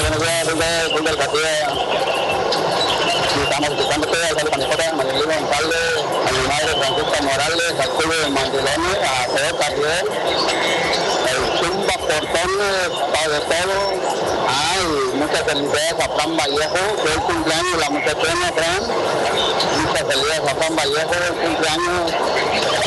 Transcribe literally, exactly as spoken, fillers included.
buenos días, soy de, soy del partido. Y estamos escuchando todo el Panijota, Manuel González, a mi madre Francisca Morales, al club de Mandilones, a todo Carriel, el Zumba Portones, de todo. Ay, muchas felicidades a Fran Vallejo, que es el cumpleaños de la muchachona Fran. Muchas felicidades a Fran Vallejo, el cumpleaños.